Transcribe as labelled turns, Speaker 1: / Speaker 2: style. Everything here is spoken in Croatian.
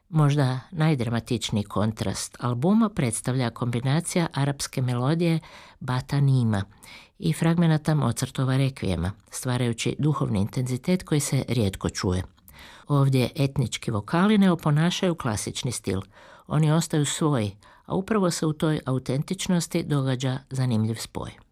Speaker 1: Možda najdramatičniji kontrast albuma predstavlja kombinacija arapske melodije Bata Nima i fragmenata Mozartova rekvijema, stvarajući duhovni intenzitet koji se rijetko čuje. Ovdje etnički vokali ne oponašaju klasični stil, oni ostaju svoji, a upravo se u toj autentičnosti događa zanimljiv spoj.